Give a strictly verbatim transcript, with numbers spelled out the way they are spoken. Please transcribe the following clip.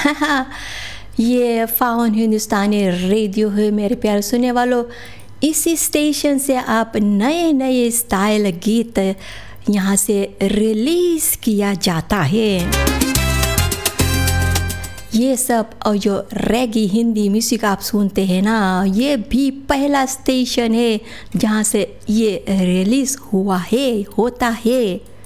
ये फाउन हिंदुस्तानी रेडियो है मेरे प्यारे सुनने वालों। इसी स्टेशन से आप नए नए स्टाइल गीत यहाँ से रिलीज़ किया जाता है। ये सब और जो रैगी हिंदी म्यूज़िक आप सुनते हैं ना, ये भी पहला स्टेशन है जहाँ से ये रिलीज़ हुआ है होता है।